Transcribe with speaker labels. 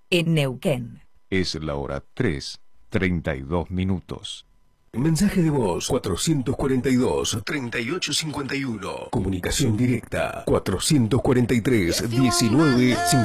Speaker 1: en Neuquén.
Speaker 2: Es la hora 3:32.
Speaker 3: Mensaje de voz 442-3851. Comunicación directa 443-1950.